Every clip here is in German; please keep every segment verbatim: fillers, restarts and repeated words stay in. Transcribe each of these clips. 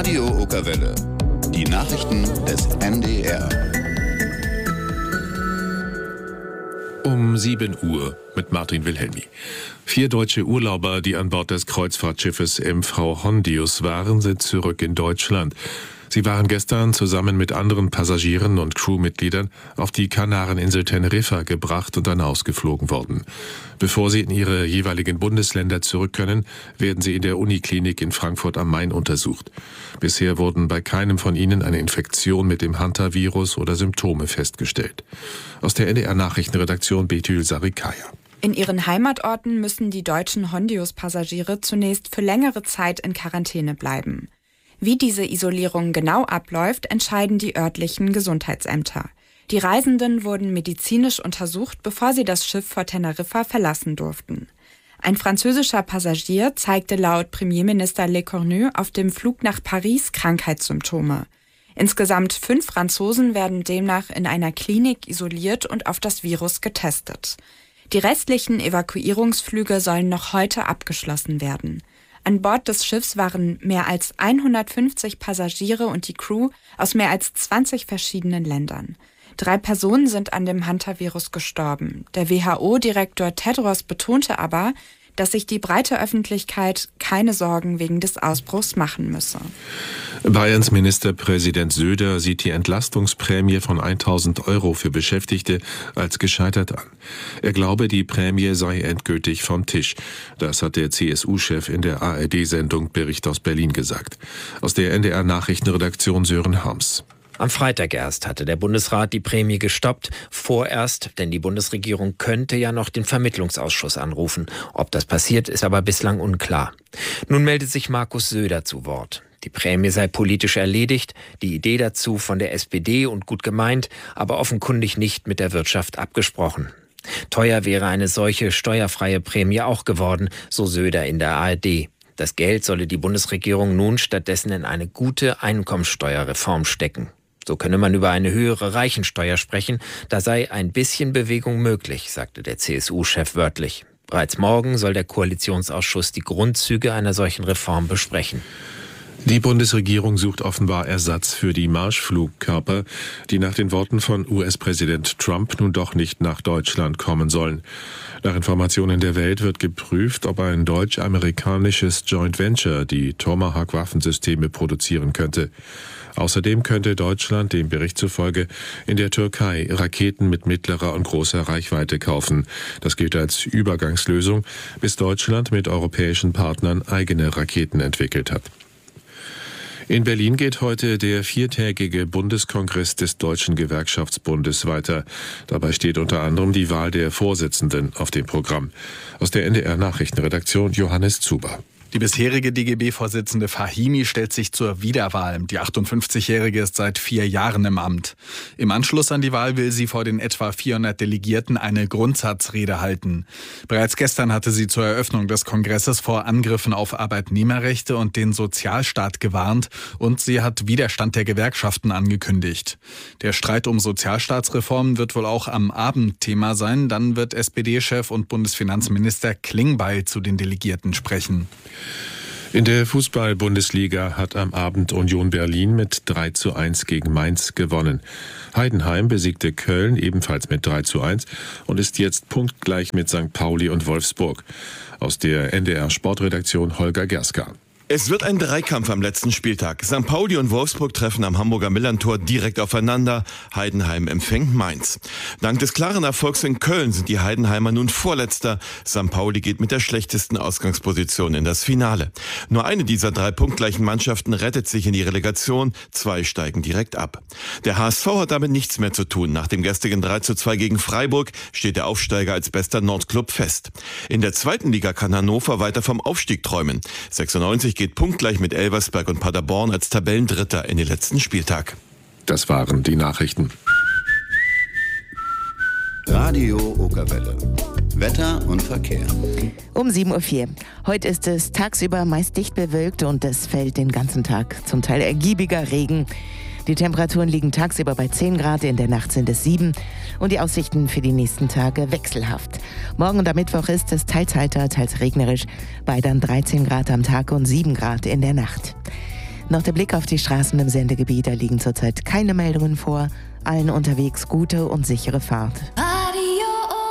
Radio Okerwelle. Die Nachrichten des N D R. Um sieben Uhr mit Martin Wilhelmi. Vier deutsche Urlauber, die an Bord des Kreuzfahrtschiffes M V Hondius waren, sind zurück in Deutschland. Sie waren gestern zusammen mit anderen Passagieren und Crewmitgliedern auf die Kanareninsel Teneriffa gebracht und dann ausgeflogen worden. Bevor sie in ihre jeweiligen Bundesländer zurück können, werden sie in der Uniklinik in Frankfurt am Main untersucht. Bisher wurden bei keinem von ihnen eine Infektion mit dem Hantavirus oder Symptome festgestellt. Aus der N D R-Nachrichtenredaktion Betül Sarikaya. In ihren Heimatorten müssen die deutschen Hondius-Passagiere zunächst für längere Zeit in Quarantäne bleiben. Wie diese Isolierung genau abläuft, entscheiden die örtlichen Gesundheitsämter. Die Reisenden wurden medizinisch untersucht, bevor sie das Schiff vor Teneriffa verlassen durften. Ein französischer Passagier zeigte laut Premierminister Lecornu auf dem Flug nach Paris Krankheitssymptome. Insgesamt fünf Franzosen werden demnach in einer Klinik isoliert und auf das Virus getestet. Die restlichen Evakuierungsflüge sollen noch heute abgeschlossen werden. An Bord des Schiffs waren mehr als hundertfünfzig Passagiere und die Crew aus mehr als zwanzig verschiedenen Ländern. Drei Personen sind an dem Hantavirus gestorben. Der W H O-Direktor Tedros betonte aber, dass sich die breite Öffentlichkeit keine Sorgen wegen des Ausbruchs machen müsse. Bayerns Ministerpräsident Söder sieht die Entlastungsprämie von tausend Euro für Beschäftigte als gescheitert an. Er glaube, die Prämie sei endgültig vom Tisch. Das hat der C S U-Chef in der A R D-Sendung Bericht aus Berlin gesagt. Aus der N D R-Nachrichtenredaktion Sören Harms. Am Freitag erst hatte der Bundesrat die Prämie gestoppt, vorerst, denn die Bundesregierung könnte ja noch den Vermittlungsausschuss anrufen. Ob das passiert, ist aber bislang unklar. Nun meldet sich Markus Söder zu Wort. Die Prämie sei politisch erledigt, die Idee dazu von der S P D und gut gemeint, aber offenkundig nicht mit der Wirtschaft abgesprochen. Teuer wäre eine solche steuerfreie Prämie auch geworden, so Söder in der A R D. Das Geld solle die Bundesregierung nun stattdessen in eine gute Einkommensteuerreform stecken. So könne man über eine höhere Reichensteuer sprechen, da sei ein bisschen Bewegung möglich, sagte der C S U-Chef wörtlich. Bereits morgen soll der Koalitionsausschuss die Grundzüge einer solchen Reform besprechen. Die Bundesregierung sucht offenbar Ersatz für die Marschflugkörper, die nach den Worten von U S-Präsident Trump nun doch nicht nach Deutschland kommen sollen. Nach Informationen der Welt wird geprüft, ob ein deutsch-amerikanisches Joint Venture die Tomahawk-Waffensysteme produzieren könnte. Außerdem könnte Deutschland dem Bericht zufolge in der Türkei Raketen mit mittlerer und großer Reichweite kaufen. Das gilt als Übergangslösung, bis Deutschland mit europäischen Partnern eigene Raketen entwickelt hat. In Berlin geht heute der viertägige Bundeskongress des Deutschen Gewerkschaftsbundes weiter. Dabei steht unter anderem die Wahl der Vorsitzenden auf dem Programm. Aus der N D R-Nachrichtenredaktion Johannes Zuber. Die bisherige D G B-Vorsitzende Fahimi stellt sich zur Wiederwahl. Die achtundfünfzigjährige ist seit vier Jahren im Amt. Im Anschluss an die Wahl will sie vor den etwa vierhundert Delegierten eine Grundsatzrede halten. Bereits gestern hatte sie zur Eröffnung des Kongresses vor Angriffen auf Arbeitnehmerrechte und den Sozialstaat gewarnt und sie hat Widerstand der Gewerkschaften angekündigt. Der Streit um Sozialstaatsreformen wird wohl auch am Abend Thema sein. Dann wird S P D-Chef und Bundesfinanzminister Klingbeil zu den Delegierten sprechen. In der Fußball-Bundesliga hat am Abend Union Berlin mit drei zu eins gegen Mainz gewonnen. Heidenheim besiegte Köln ebenfalls mit drei zu eins und ist jetzt punktgleich mit Sankt Pauli und Wolfsburg. Aus der N D R-Sportredaktion Holger Gerska. Es wird ein Dreikampf am letzten Spieltag. Sankt Pauli und Wolfsburg treffen am Hamburger Millerntor direkt aufeinander. Heidenheim empfängt Mainz. Dank des klaren Erfolgs in Köln sind die Heidenheimer nun Vorletzter. Sankt Pauli geht mit der schlechtesten Ausgangsposition in das Finale. Nur eine dieser drei punktgleichen Mannschaften rettet sich in die Relegation. Zwei steigen direkt ab. Der H S V hat damit nichts mehr zu tun. Nach dem gestrigen drei zu zwei gegen Freiburg steht der Aufsteiger als bester Nordclub fest. In der zweiten Liga kann Hannover weiter vom Aufstieg träumen. sechsundneunzig geht punktgleich mit Elversberg und Paderborn als Tabellendritter in den letzten Spieltag. Das waren die Nachrichten. Radio Okerwelle. Wetter und Verkehr. Um sieben Uhr vier. Heute ist es tagsüber meist dicht bewölkt und es fällt den ganzen Tag zum Teil ergiebiger Regen. Die Temperaturen liegen tagsüber bei zehn Grad, in der Nacht sind es sieben und die Aussichten für die nächsten Tage wechselhaft. Morgen und am Mittwoch ist es teils heiter, teils regnerisch, bei dann dreizehn Grad am Tag und sieben Grad in der Nacht. Noch der Blick auf die Straßen im Sendegebiet, da liegen zurzeit keine Meldungen vor. Allen unterwegs gute und sichere Fahrt. Radio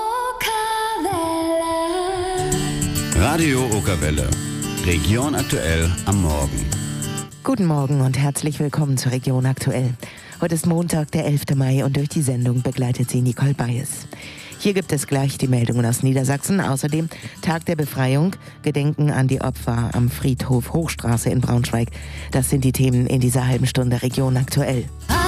Okerwelle. Radio Okerwelle. Region aktuell am Morgen. Guten Morgen und herzlich willkommen zur Region aktuell. Heute ist Montag, der elfte Mai und durch die Sendung begleitet sie Nicole Bayes. Hier gibt es gleich die Meldungen aus Niedersachsen. Außerdem Tag der Befreiung, Gedenken an die Opfer am Friedhof Hochstraße in Braunschweig. Das sind die Themen in dieser halben Stunde Region aktuell. Radio